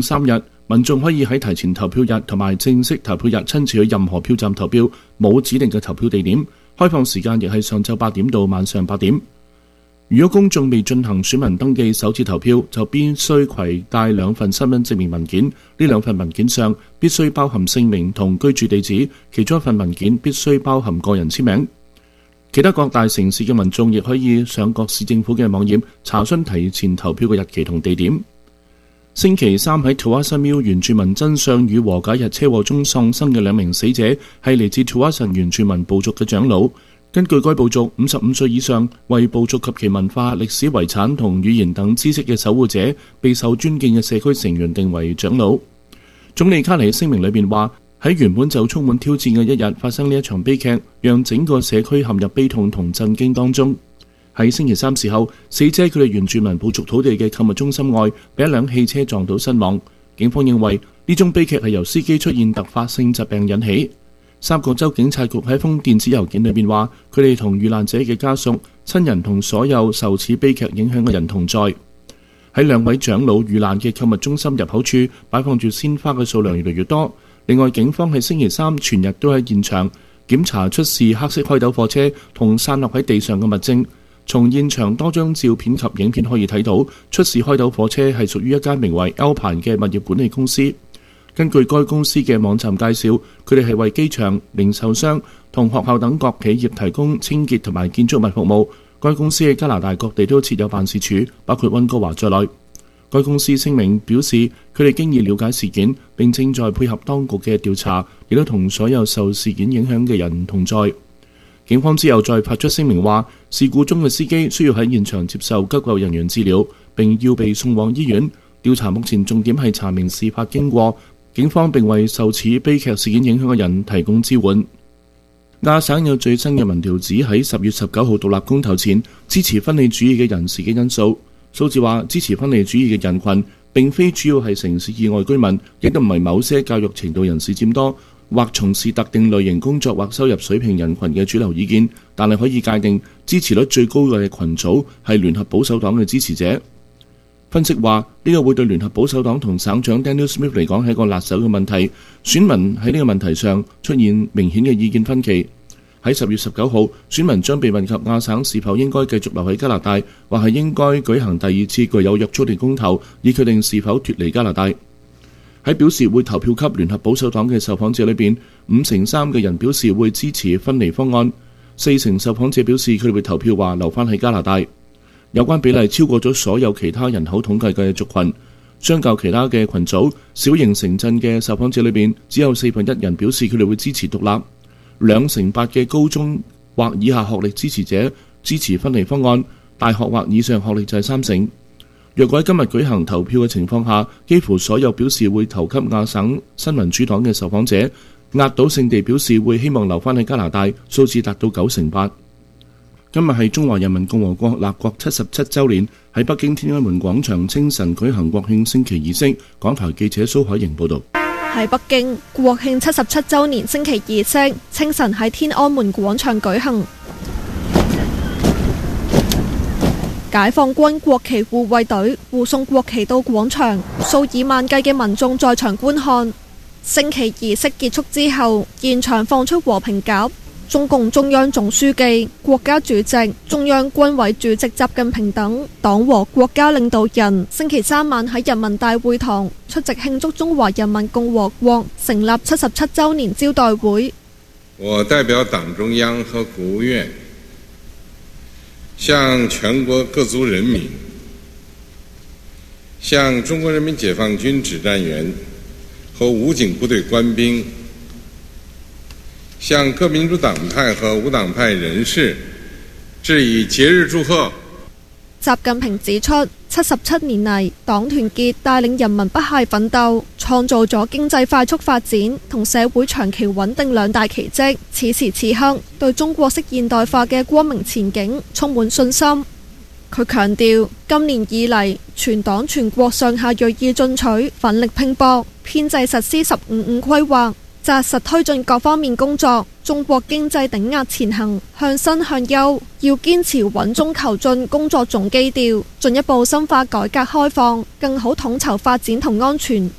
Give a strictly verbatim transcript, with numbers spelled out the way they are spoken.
三日，民眾可以喺提前投票日同埋正式投票日親自去任何票站投票，冇指定嘅投票地點。開放時間亦係上晝八點到晚上八點。如果公眾未進行選民登記首次投票，就必須攜帶兩份身份證明文件。呢兩份文件上必須包含姓名同居住地址，其中一份文件必須包含個人簽名。其他各大城市嘅民眾亦可以上各市政府嘅網頁查詢提前投票嘅日期同地點。星期三喺 Tuasa Mill 原住民真相與和解日車禍中喪生嘅兩名死者係嚟自 Tuasa 原住民部族嘅長老。根據該部族，五十五歲以上為部族及其文化、歷史遺產同語言等知識嘅守護者，備受尊敬嘅社區成員定為長老。總理卡尼喺聲明裏面話：喺原本就充滿挑戰嘅一日發生呢一場悲劇，讓整個社區陷入悲痛同震驚當中。喺星期三時候，死者佢哋原住民部族土地嘅購物中心外，被一輛汽車撞到身亡。警方認為呢宗悲劇係由司機出現突發性疾病引起。三個州警察局喺封電子郵件裏面話，佢哋同遇難者嘅家屬、親人同所有受此悲劇影響嘅人同在。喺兩位長老遇難嘅購物中心入口處擺放住鮮花嘅數量越嚟越多。另外，警方喺星期三全日都喺現場檢查出事黑色開斗貨車同散落喺地上嘅物證。從現場多張照片及影片可以睇到，出事開斗貨車係屬於一間名為 Alpine 嘅物業管理公司。根據該公司嘅網站介紹，佢哋係為機場、零售商同學校等各企業提供清潔同埋建築物服務。該公司喺加拿大各地都設有辦事處，包括溫哥華在內。該公司聲明表示，佢哋經已了解事件，並正在配合當局嘅調查，亦都同所有受事件影響嘅人同在。警方之後再發出聲明話，事故中嘅司機需要喺現場接受急救人員治療，並要被送往醫院。調查目前重點係查明事發經過。警方並為受此悲劇事件影響嘅人提供支援。亞省有最新嘅民調指喺十月十九號獨立公投前，支持分離主義嘅人士嘅因素。數字話，支持分離主義嘅人群並非主要係城市以外居民，亦都唔係某些教育程度人士佔多，或從事特定類型工作或收入水平人群嘅主流意見，但係可以界定支持率最高嘅群組係聯合保守黨嘅支持者。分析話，呢個會對聯合保守黨同省長 Daniel Smith 嚟講係一個辣手嘅問題。選民喺呢個問題上出現明顯嘅意見分歧。喺十月十九號，選民將被問及亞省是否應該繼續留喺加拿大，或係應該舉行第二次具有約束力公投，以決定是否脫離加拿大。喺表示會投票給聯合保守黨嘅受訪者裏邊，五成三嘅人表示會支持分離方案，四成受訪者表示佢哋會投票話留返喺加拿大。有關比例超過咗所有其他人口統計嘅族群。相較其他嘅群組，小型城鎮嘅受訪者裏邊只有四分一人表示佢哋會支持獨立，兩成八嘅高中或以下學歷支持者支持分離方案，大學或以上學歷就係三成。若果喺今日舉行投票嘅情況下，幾乎所有表示會投給亞省新民主黨嘅受訪者，壓倒性地表示會希望留返喺加拿大，數字達到九成八。今日係中華人民共和國立國七十七週年，喺北京天安門廣場清晨舉行國慶升旗儀式。港台記者蘇海瑩報導。 喺北京，國慶七十七週年升旗儀式清晨喺天安門廣場舉行。解放軍國旗護衛隊護送國旗到廣場，數以萬計嘅民眾在場觀看。升旗儀式結束之後，現場放出和平鴿。中共中央總書記、國家主席、中央軍委主席習近平等黨和國家領導人星期三晚喺人民大會堂出席慶祝中華人民共和國成立七十七週年招待會。 我代表黨中央和國務院向全國各族人民、向中國人民解放軍指戰員和武警部隊官兵、向各民主黨派和無黨派人士致以節日祝賀。 習近平指出，七十七年嚟，黨團結帶領人民不懈奮鬥，創造咗經濟快速發展同社會長期穩定兩大奇蹟。此時此刻，對中國式現代化嘅光明前景充滿信心。佢強調，今年以嚟，全黨全國上下銳意進取，奮力拼搏，編制實施十五五規劃。 紮實推進各方面工作。中國經濟頂壓前行，向新向優，要堅持穩中求進工作總基調，進一步深化改革開放，更好統籌發展同安全，